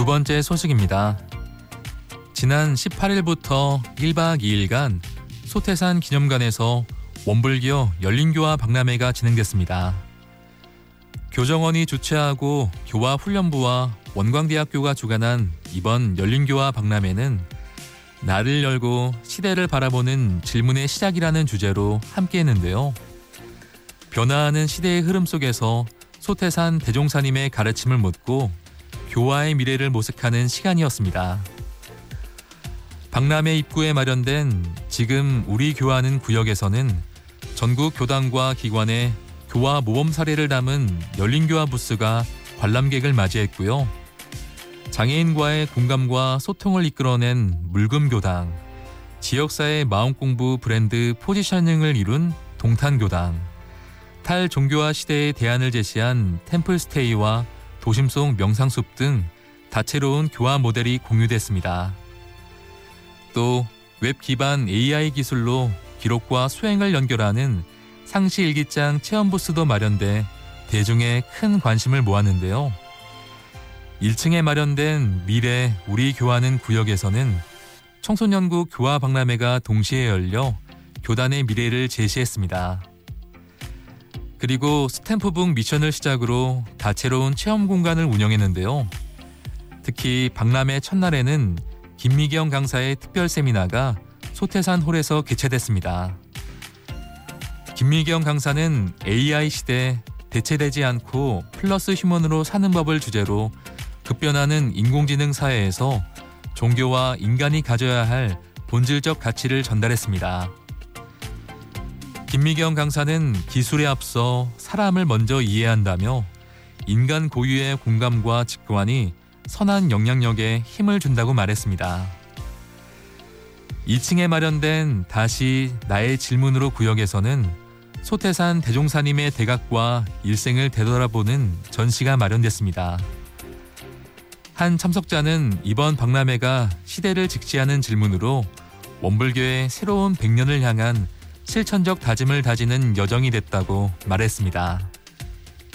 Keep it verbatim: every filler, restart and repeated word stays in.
두 번째 소식입니다. 지난 십팔 일부터 일 박 이 일간 소태산 기념관에서 원불교 열린교화 박람회가 진행됐습니다. 교정원이 주최하고 교화훈련부와 원광대학교가 주관한 이번 열린교화 박람회는 나를 열고 시대를 바라보는 질문의 시작이라는 주제로 함께했는데요. 변화하는 시대의 흐름 속에서 소태산 대종사님의 가르침을 묻고 교화의 미래를 모색하는 시간이었습니다. 박람회 입구에 마련된 지금 우리 교화하는 구역에서는 전국 교당과 기관의 교화 모범 사례를 담은 열린교화 부스가 관람객을 맞이했고요. 장애인과의 공감과 소통을 이끌어낸 물금교당, 지역사회 마음공부 브랜드 포지셔닝을 이룬 동탄교당, 탈종교화 시대의 대안을 제시한 템플스테이와 도심 속 명상숲 등 다채로운 교화 모델이 공유됐습니다. 또 웹 기반 에이아이 기술로 기록과 수행을 연결하는 상시 일기장 체험 부스도 마련돼 대중의 큰 관심을 모았는데요. 일 층에 마련된 미래 우리 교화하는 구역에서는 청소년부 교화 박람회가 동시에 열려 교단의 미래를 제시했습니다. 그리고 스탬프북 미션을 시작으로 다채로운 체험 공간을 운영했는데요. 특히 박람회 첫날에는 김미경 강사의 특별 세미나가 소태산 홀에서 개최됐습니다. 김미경 강사는 에이아이 시대 대체되지 않고 플러스 휴먼으로 사는 법을 주제로 급변하는 인공지능 사회에서 종교와 인간이 가져야 할 본질적 가치를 전달했습니다. 김미경 강사는 기술에 앞서 사람을 먼저 이해한다며 인간 고유의 공감과 직관이 선한 영향력에 힘을 준다고 말했습니다. 이 층에 마련된 다시 나의 질문으로 구역에서는 소태산 대종사님의 대각과 일생을 되돌아보는 전시가 마련됐습니다. 한 참석자는 이번 박람회가 시대를 직시하는 질문으로 원불교의 새로운 백 년을 향한 실천적 다짐을 다지는 여정이 됐다고 말했습니다.